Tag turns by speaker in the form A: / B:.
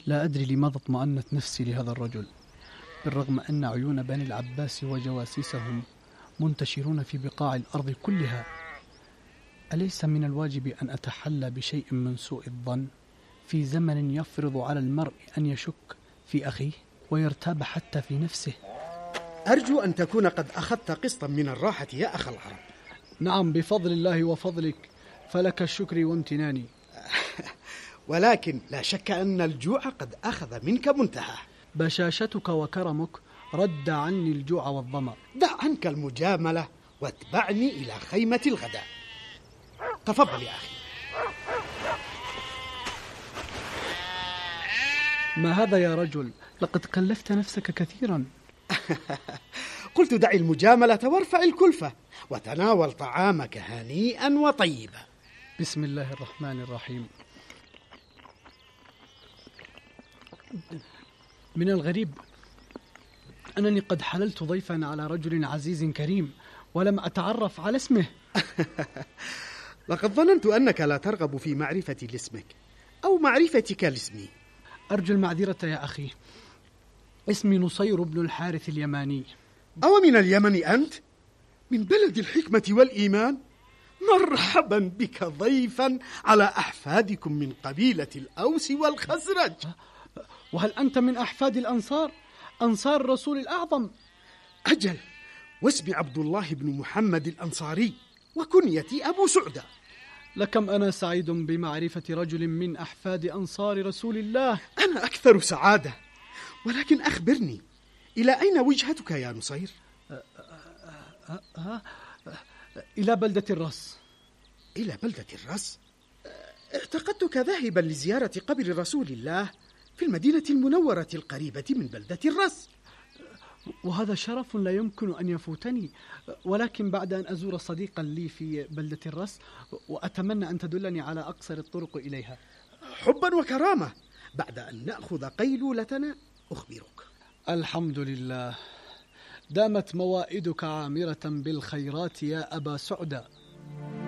A: لا أدري لماذا اطمأنت نفسي لهذا الرجل، بالرغم أن عيون بني العباس وجواسيسهم منتشرون في بقاع الأرض كلها. أليس من الواجب أن أتحلى بشيء من سوء الظن في زمن يفرض على المرء أن يشك في أخيه ويرتاب حتى في نفسه؟
B: أرجو أن تكون قد أخذت قسطا من الراحة يا أخ العرب.
A: نعم، بفضل الله وفضلك، فلك الشكر وامتناني.
B: ولكن لا شك أن الجوع قد أخذ منك منتهى.
A: بشاشتك وكرمك رد عني الجوع والظمأ.
B: دع عنك المجاملة واتبعني إلى خيمة الغداء. تفضل يا أخي.
A: ما هذا يا رجل؟ لقد كلفت نفسك كثيرا.
B: قلت دع المجاملة وارفع الكلفة وتناول طعامك هنيئا وطيبا.
A: بسم الله الرحمن الرحيم. من الغريب أنني قد حللت ضيفا على رجل عزيز كريم ولم أتعرف على اسمه.
B: لقد ظننت أنك لا ترغب في معرفة لاسمك أو معرفتك لاسمي.
A: أرجو المعذرة يا أخي، اسمي نصير بن الحارث اليماني.
B: أو من اليمن أنت؟ من بلد الحكمة والإيمان؟ مرحبا بك ضيفا على أحفادكم من قبيلة الأوس والخزرج.
A: وهل أنت من أحفاد الأنصار، أنصار الرسول الأعظم؟
B: أجل، واسمي عبد الله بن محمد الأنصاري وكنيتي أبو سعدة.
A: لكم أنا سعيد بمعرفة رجل من أحفاد أنصار رسول الله.
B: أنا أكثر سعادة، ولكن أخبرني، إلى أين وجهتك يا نصير؟
A: إلى بلدة الرس.
B: إلى بلدة الرس؟ اعتقدتك ذاهبا لزيارة قبر رسول الله في المدينة المنورة القريبة من بلدة الرس.
A: وهذا شرف لا يمكن أن يفوتني، ولكن بعد أن أزور صديقا لي في بلدة الرس، وأتمنى أن تدلني على أقصر الطرق إليها.
B: حبا وكرامة، بعد أن نأخذ قيلولتنا أخبرك.
A: الحمد لله، دامت موائدك عامرة بالخيرات يا أبا سعدة.